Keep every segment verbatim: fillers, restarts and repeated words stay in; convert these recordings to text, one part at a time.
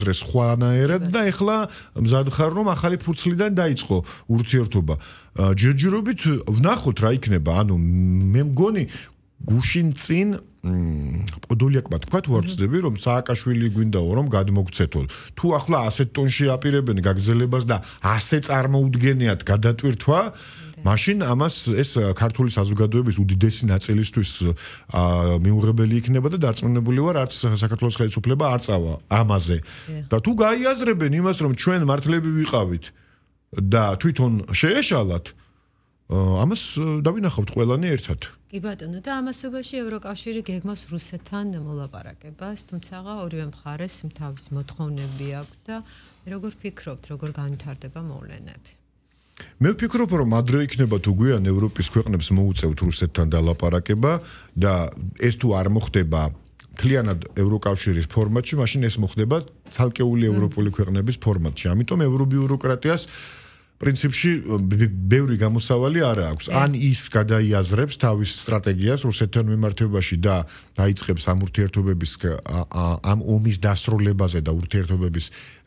სხვანაირად და ეხლა მზად ხარ რომ ახალი ფურცლიდან დაიწყო ურთიერთობა. ჯერჯერობით ვნახოთ რა იქნება. ანუ მე მგონი გუშინ წინ პოდოლიაკმა თქვა თუ არ ვცდები რომ სააკაშვილი გვინდაო რომ გადმოგცეთო. თუ ახლა ასეთ ტონში აპირებენ გაგრძელებას და ასე წარმოუდგენიათ გადატვირთვა მაშინ ამას ეს ქართული საზოგადოების უდიდესი ნაწილისთვის მიუღებელი იქნება და დარწმუნებული ვარ არც საქართველოს ხელისუფლება არ წავა ამაზე. და თუ გაიაზრებენ იმას რომ ჩვენ მართლები ვიყავით და თვითონ შეეშალათ ამას დავინახავთ ყველანი ერთად. კი ბატონო და ამასობაში ევროკავშირი გეგმავს რუსეთთან მოლაპარაკებას, თუმცა ორივე მხარეს თავის მოთხოვნები აქვს და როგორ ფიქრობთ, როგორ განვითარდება მოვლენები? მე ვფიქრობ რომ ადრე იქნება თუ გვიან ევროპის ქვეყნებს მოუწევთ რუსეთთან დალაპარაკება და ეს თუ არ მოხდება მთლიანად ევროკავშირის ფორმატში, მაშინ ეს მოხდება თალკეული ევროპული ქვეყნების ფორმატში. ამიტომ ევრობიუროკრატიას პრინციპში ბევრი გამოსავალი არ აქვს. ან ის გადაიაზრებს თავის სტრატეგიას რუსეთთან მიმართებაში და დაიწყებს ამ ურთიერთობების ამ ომის დასრულებაზე და ურთიერთობების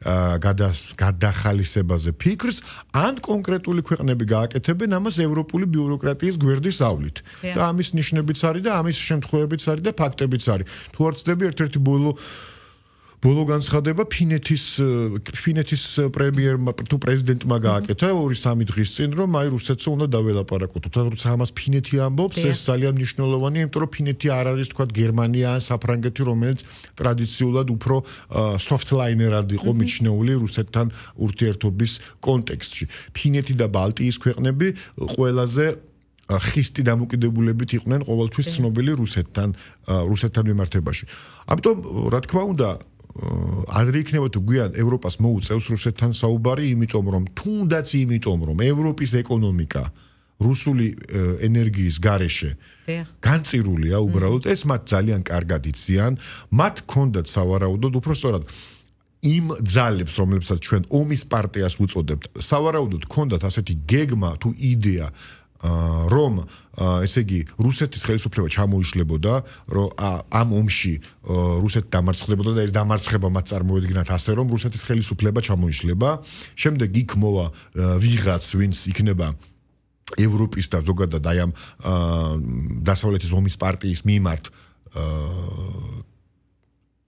გადახალისებაზე ფიქრს, ან კონკრეტული ქვეყნები გააკეთებენ ამას ევროპული ბიუროკრატიის გვერდისავლით. და ამის ნიშნებიც არის და ამის შემთხვევებიც არის და ფაქტებიც არის. თუ არ ვცდები ერთ-ერთი ბოლო ბოლო განცხადება ფინეთის ფინეთის პრემიერმა თუ პრეზიდენტმა გააკეთა ორი სამი დღის წინ რომ აი რუსეთს უნდა დაველაპარაკოთ. თან როცა ამას ფინეთი ამბობს ეს ძალიან მნიშვნელოვანია, იმიტომ რომ ფინეთი არ არის თქვა გერმანია ან საფრანგეთი, რომელიც ტრადიციულად უფრო soft line-ერად იყო მიჩნეული რუსეთთან ურთიერთობის კონტექსტში. ფინეთი და ბალტიის ქვეყნები ყველაზე ხისტი დამოკიდებულებით იყვნენ ყოველთვის ცნობილი რუსეთთან რუსეთთან მიმართებაში. ამიტომ რა თქმა უნდა ადრე იქნება თუ გვიან ევროპას მოუწევს რუსეთთან საუბარი, იმიტომ რომ თუნდაც იმიტომ რომ ევროპის ეკონომიკა რუსული ენერგიის გარეშე განწირულია უბრალოდ, ეს მათ ძალიან კარგად იციან, მათ ჰქონდათ სავარაუდოდ უბრალოდ იმ ძალებს, რომლებსაც ჩვენ ომის პარტიას ვუწოდებთ, სავარაუდოდ ჰქონდათ ასეთი გეგმა თუ იდეა რომ ესე იგი რუსეთის ხელისუფლება ჩამოიშლებოდა რომ ამ ომში რუსეთი დამარცხდებოდა და ეს დამარცხება მათ წარმოედგინათ ასე რომ რუსეთის ხელისუფლება ჩამოიშლება. შემდეგ იქ მოვა ვიღაც ვინც იქნება ევროპის და ზოგადად აი ამ დასავლეთის ომის პარტიის მიმართ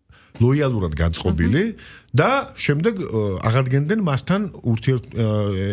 ლოიალურად განწყობილი და შემდეგ აღადგენდნენ მასთან ურთიერთ